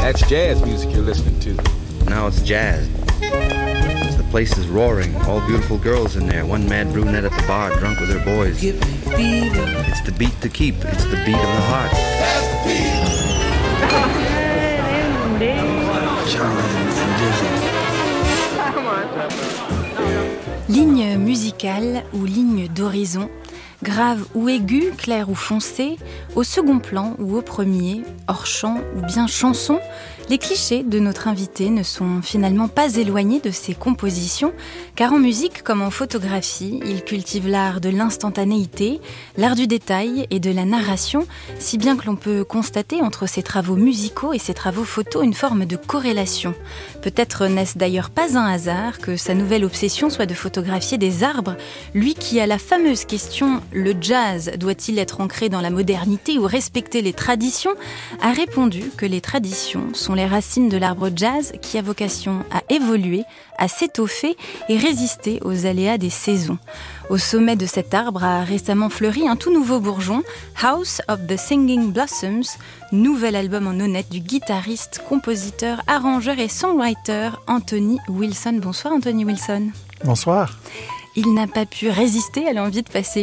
That's jazz music you're listening to. Now it's jazz. The place is roaring, all beautiful girls in there. One mad brunette at the bar, drunk with her boys. Give me fever. It's the beat to keep, it's the beat of the heart. That's the beat. Ligne musicale ou ligne d'horizon, grave ou aiguë, claire ou foncée, au second plan ou au premier, hors champ ou bien chanson, les clichés de notre invité ne sont finalement pas éloignés de ses compositions, car en musique comme en photographie, il cultive l'art de l'instantanéité, l'art du détail et de la narration, si bien que l'on peut constater entre ses travaux musicaux et ses travaux photos une forme de corrélation. Peut-être n'est-ce d'ailleurs pas un hasard que sa nouvelle obsession soit de photographier des arbres, lui qui a la fameuse question « Le jazz doit-il être ancré dans la modernité ou respecter les traditions ?» a répondu que les traditions sont les racines de l'arbre jazz qui a vocation à évoluer, à s'étoffer et résister aux aléas des saisons. Au sommet de cet arbre a récemment fleuri un tout nouveau bourgeon, House of the Singing Blossoms, nouvel album en honnête du guitariste, compositeur, arrangeur et songwriter Anthony Wilson. Bonsoir Anthony Wilson. Bonsoir. Il n'a pas pu résister à l'envie de passer